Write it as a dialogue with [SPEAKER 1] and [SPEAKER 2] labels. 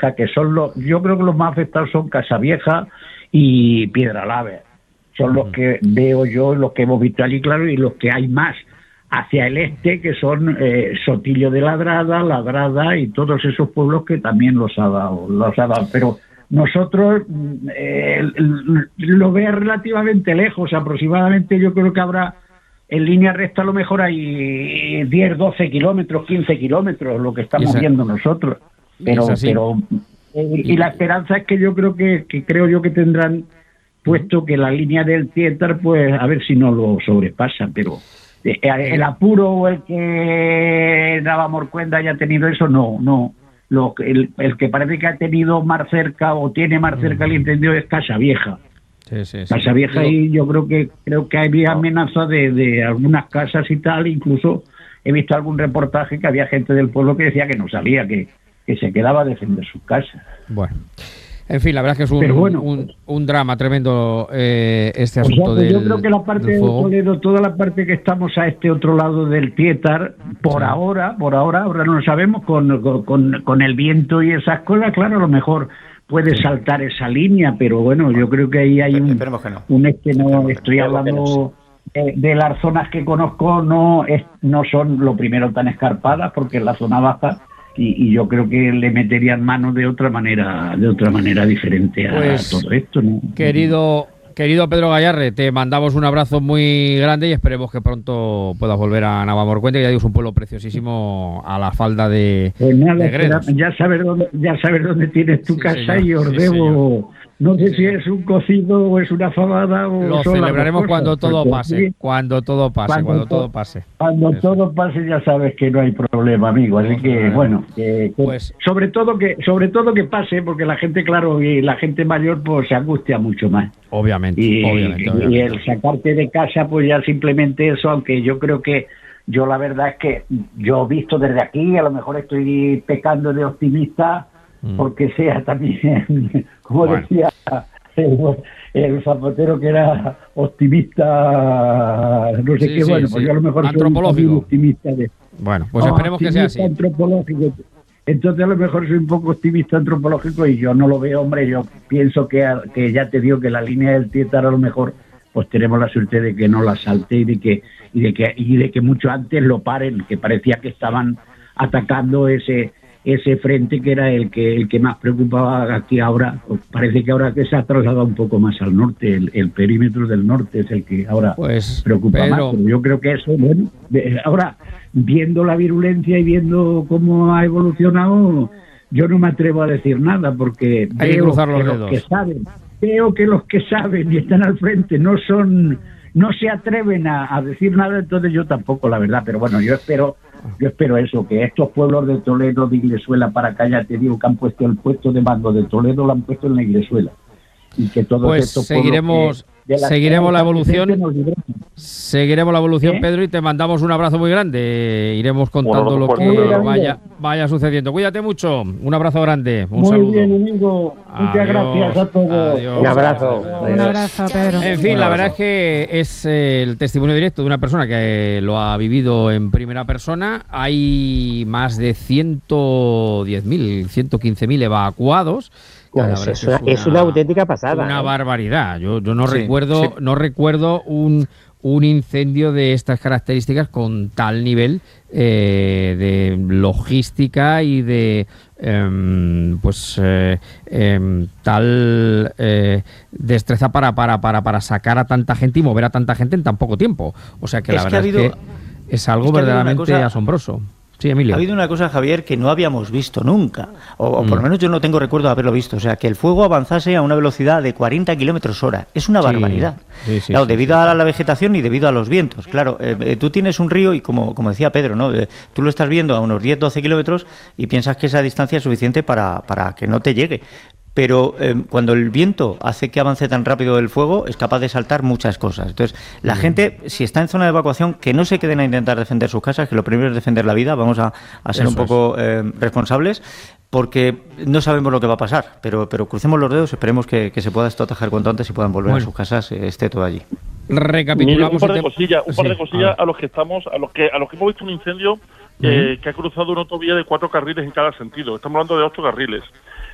[SPEAKER 1] Casavieja, que son yo creo que los más afectados son Casavieja y Piedralave. Son los que veo yo, los que hemos visto allí, claro, y los que hay más hacia el este, que son Sotillo de Ladrada y todos esos pueblos que también los ha dado. Pero nosotros lo veo relativamente lejos, aproximadamente yo creo que habrá en línea recta a lo mejor hay 10, 12 kilómetros, 15 kilómetros, lo que estamos viendo nosotros. Y la esperanza es que yo creo que creo yo que tendrán puesto que la línea del Tietar, pues a ver si no lo sobrepasan, pero el apuro o el que Navalmorzcuenda haya tenido eso, no. El que parece que ha tenido más cerca o tiene más cerca el incendio es Casavieja. Sí. Casavieja, y yo creo que había amenaza de algunas casas y tal. Incluso he visto algún reportaje que había gente del pueblo que decía que no salía, que se quedaba a defender sus casas.
[SPEAKER 2] Bueno, en fin, la verdad es que es un drama tremendo este asunto
[SPEAKER 1] yo creo que la parte de Toledo, toda la parte que estamos a este otro lado del Tietar, ahora no lo sabemos, con el viento y esas cosas, claro, a lo mejor puede saltar esa línea, pero bueno, yo creo que ahí hay no estoy hablando de las zonas que conozco, no son lo primero tan escarpadas, porque es la zona baja, y yo creo que le meterían mano de otra manera diferente a todo esto, ¿no?
[SPEAKER 2] Querido Pedro Gayarre, te mandamos un abrazo muy grande y esperemos que pronto puedas volver a Navalmorzcuenda, que ya digo, es un pueblo preciosísimo a la falda de Gredos.
[SPEAKER 1] Ya sabes dónde tienes tu casa, y os debo, no sé si es un cocido o es una fabada o
[SPEAKER 2] lo celebraremos cuando todo pase. Cuando todo pase,
[SPEAKER 1] ya sabes que no hay problema, amigo. Así que bueno, pues sobre todo que pase, porque la gente, claro, y la gente mayor pues se angustia mucho más.
[SPEAKER 2] Obviamente.
[SPEAKER 1] Y el sacarte de casa, pues ya simplemente eso, aunque yo creo que la verdad es que yo visto desde aquí, a lo mejor estoy pecando de optimista, porque sea también, como decía el zapatero, que era optimista, no sé qué, pues yo a lo mejor
[SPEAKER 2] antropológico.
[SPEAKER 1] Soy optimista
[SPEAKER 2] Bueno, pues esperemos que sea así.
[SPEAKER 1] Antropológico. Entonces a lo mejor soy un poco optimista antropológico y yo no lo veo, hombre. Yo pienso que ya te digo que la línea del Tietar a lo mejor pues tenemos la suerte de que no la salte y de que mucho antes lo paren, que parecía que estaban atacando ese frente que era el que más preocupaba aquí ahora. Pues parece que ahora que se ha trasladado un poco más al norte, el perímetro del norte es el que ahora preocupa más. Pero yo creo que eso, bueno, ahora viendo la virulencia y viendo cómo ha evolucionado, yo no me atrevo a decir nada, porque veo que los que saben y están al frente no se atreven a decir nada, entonces yo tampoco, la verdad. Pero bueno, yo espero eso, que estos pueblos de Toledo, de Iglesuela para acá, ya te digo que han puesto el puesto de mando de Toledo, lo han puesto en la Iglesuela, y que todos estos
[SPEAKER 2] seguiremos la evolución, Pedro, y te mandamos un abrazo muy grande. Iremos contando lo que vaya sucediendo. Cuídate mucho, un abrazo grande, un saludo.
[SPEAKER 1] Muy bien, amigo. Muchas gracias a todos.
[SPEAKER 3] Un abrazo.
[SPEAKER 4] Un abrazo, Pedro.
[SPEAKER 2] En fin, la verdad es que es el testimonio directo de una persona que lo ha vivido en primera persona. Hay más de 110.000, 115.000 evacuados.
[SPEAKER 3] Es una auténtica pasada.
[SPEAKER 2] Una barbaridad. Yo no recuerdo un incendio de estas características con tal nivel de logística y de tal destreza para sacar a tanta gente y mover a tanta gente en tan poco tiempo. O sea que la verdad es que es algo verdaderamente asombroso. Sí, Emilio.
[SPEAKER 5] Ha habido una cosa, Javier, que no habíamos visto nunca, o por lo menos yo no tengo recuerdo de haberlo visto, o sea, que el fuego avanzase a una velocidad de 40 km/h. Es una barbaridad. Claro, debido a la vegetación y debido a los vientos. Claro, tú tienes un río y como decía Pedro, ¿no? Tú lo estás viendo a unos 10-12 kilómetros y piensas que esa distancia es suficiente para que no te llegue. Pero cuando el viento hace que avance tan rápido el fuego, es capaz de saltar muchas cosas. Entonces, la gente, si está en zona de evacuación, que no se queden a intentar defender sus casas, que lo primero es defender la vida. Vamos a ser un poco responsables, porque no sabemos lo que va a pasar. Pero crucemos los dedos, esperemos que se pueda esto atajar cuanto antes y puedan volver a sus casas, esté todo allí.
[SPEAKER 2] Recapitulamos.
[SPEAKER 6] Un par de cosillas a los que hemos visto un incendio que ha cruzado una autovía de 4 carriles en cada sentido. Estamos hablando de 8 carriles.